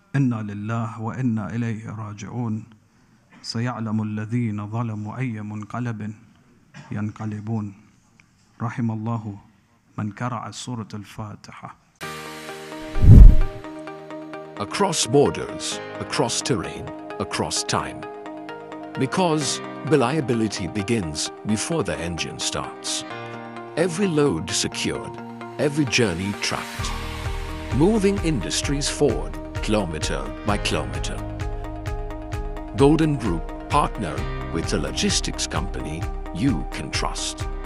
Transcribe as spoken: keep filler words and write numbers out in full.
إنا لله وإنا إليه راجعون سيعلم الذين ظلموا أي منقلب ينقلبون. رحم الله من قرأ سورة الفاتحة. Across borders, across terrain, across time. Because reliability begins before the engine starts. Every load secured, every journey tracked. Moving industries forward, kilometer by kilometer. Golden Group partner with a logistics company you can trust.